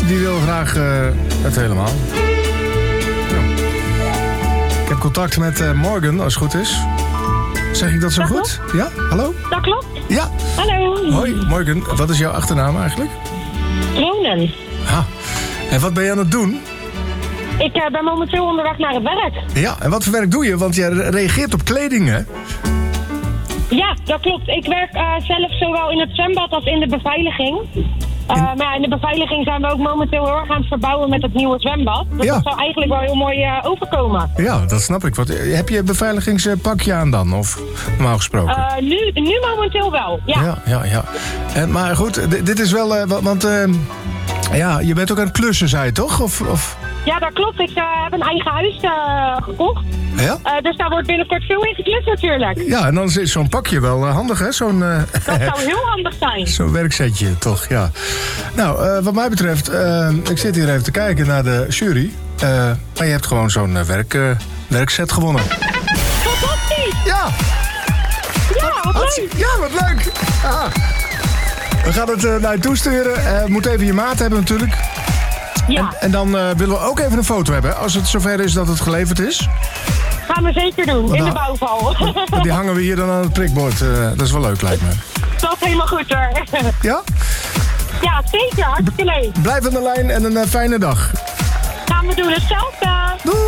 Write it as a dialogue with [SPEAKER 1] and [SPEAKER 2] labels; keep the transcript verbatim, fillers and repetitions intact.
[SPEAKER 1] die wil graag uh, het helemaal. Ja. Ik heb contact met uh, Morgan, als het goed is. Zeg ik dat zo
[SPEAKER 2] dat
[SPEAKER 1] goed?
[SPEAKER 2] Klopt.
[SPEAKER 1] Ja, hallo?
[SPEAKER 2] Dat klopt.
[SPEAKER 1] Ja.
[SPEAKER 2] Hallo.
[SPEAKER 1] Hoi, Morgan. Wat is jouw achternaam eigenlijk?
[SPEAKER 2] Kronen.
[SPEAKER 1] Ah. En wat ben je aan het doen?
[SPEAKER 2] Ik uh, ben momenteel onderweg naar het werk.
[SPEAKER 1] Ja, en wat voor werk doe je? Want jij reageert op kleding, hè?
[SPEAKER 2] Ja, dat klopt. Ik werk uh, zelf zowel in het zwembad als in de beveiliging. Uh, maar ja, in de beveiliging zijn we ook momenteel heel erg aan het verbouwen met het nieuwe zwembad. Dus
[SPEAKER 1] ja.
[SPEAKER 2] dat zou eigenlijk wel heel mooi uh, overkomen.
[SPEAKER 1] Ja, dat snap ik. Wat, heb je een beveiligingspakje aan dan? Of normaal gesproken?
[SPEAKER 2] Uh, nu, nu momenteel wel, ja.
[SPEAKER 1] Ja, ja, ja. En, maar goed, d- dit is wel... Uh, want uh, ja, je bent ook aan het klussen, zei je toch? Of, of...
[SPEAKER 2] Ja, dat klopt. Ik uh, heb een eigen huis uh, gekocht.
[SPEAKER 1] Ja?
[SPEAKER 2] Uh, dus daar wordt binnenkort veel in geklust natuurlijk.
[SPEAKER 1] Ja, en dan is zo'n pakje wel uh, handig, hè? Zo'n, uh,
[SPEAKER 2] Dat zou heel handig zijn.
[SPEAKER 1] Zo'n werksetje, toch, ja. Nou, uh, wat mij betreft, uh, ik zit hier even te kijken naar de jury. Uh, maar je hebt gewoon zo'n uh, werk, uh, werkset gewonnen.
[SPEAKER 2] Fantastisch!
[SPEAKER 1] Ja!
[SPEAKER 2] Ja, wat leuk!
[SPEAKER 1] Ja, wat leuk! Aha. We gaan het uh, naar je toesturen. Uh, moet even je maat hebben natuurlijk.
[SPEAKER 2] Ja.
[SPEAKER 1] En, en dan uh, willen we ook even een foto hebben, als het zover is dat het geleverd is.
[SPEAKER 2] Gaan we zeker doen, in de bouwval.
[SPEAKER 1] Die hangen we hier dan aan het prikbord. Uh, dat is wel leuk, lijkt me.
[SPEAKER 2] Dat is helemaal goed hoor.
[SPEAKER 1] Ja?
[SPEAKER 2] Ja, zeker. Hartstikke leuk.
[SPEAKER 1] Blijf aan de lijn en een uh, fijne dag.
[SPEAKER 2] Gaan we doen hetzelfde.